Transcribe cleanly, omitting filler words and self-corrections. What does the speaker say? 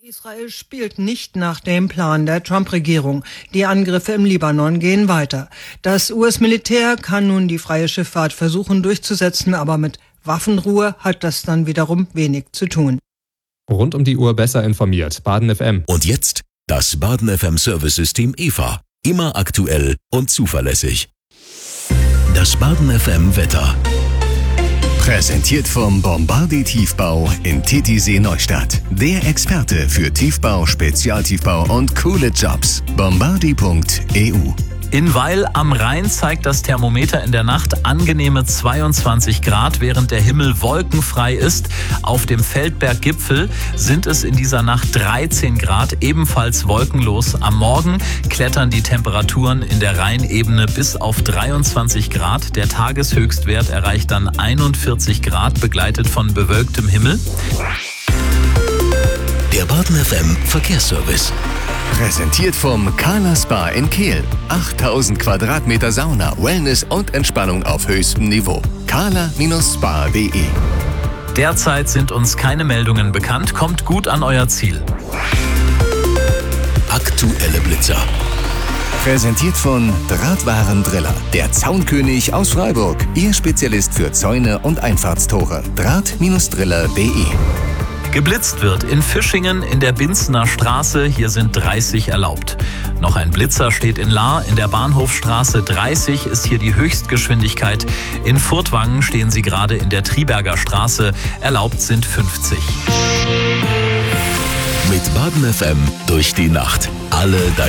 Israel spielt nicht nach dem Plan der Trump-Regierung. Die Angriffe im Libanon gehen weiter. Das US-Militär kann nun die freie Schifffahrt versuchen durchzusetzen, aber mit Waffenruhe hat das dann wiederum wenig zu tun. Rund um die Uhr besser informiert. Baden FM. Und jetzt das Baden FM Service-System EVA. Immer aktuell und zuverlässig. Das Baden FM Wetter. Präsentiert vom Bombardier Tiefbau in Titisee Neustadt. Der Experte für Tiefbau, Spezialtiefbau und coole Jobs. Bombardier.eu. In Weil am Rhein zeigt das Thermometer in der Nacht angenehme 22 Grad, während der Himmel wolkenfrei ist. Auf dem Feldberggipfel sind es in dieser Nacht 13 Grad, ebenfalls wolkenlos. Am Morgen klettern die Temperaturen in der Rheinebene bis auf 23 Grad. Der Tageshöchstwert erreicht dann 41 Grad, begleitet von bewölktem Himmel. Der Baden FM Verkehrsservice. Präsentiert vom Carla Spa in Kehl. 8000 Quadratmeter Sauna, Wellness und Entspannung auf höchstem Niveau. carla-spa.de. Derzeit sind uns keine Meldungen bekannt. Kommt gut an euer Ziel. Aktuelle Blitzer. Präsentiert von Drahtwarendriller. Der Zaunkönig aus Freiburg. Ihr Spezialist für Zäune und Einfahrtstore. Draht-driller.de. Geblitzt wird in Fischingen in der Binzner Straße, hier sind 30 erlaubt. Noch ein Blitzer steht in Lahr, in der Bahnhofstraße 30 ist hier die Höchstgeschwindigkeit. In Furtwangen stehen sie gerade in der Triberger Straße, erlaubt sind 50. Mit Baden FM durch die Nacht. Alle